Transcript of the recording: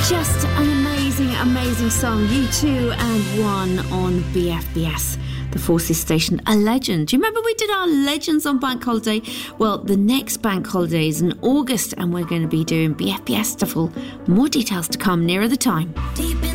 Just an amazing song. U2 and One on BFBS, the Forces station. A legend. Do you remember we did our legends on bank holiday? Well, the next bank holiday is in August and we're going to be doing BFBS stuff. More details to come nearer the time. Deep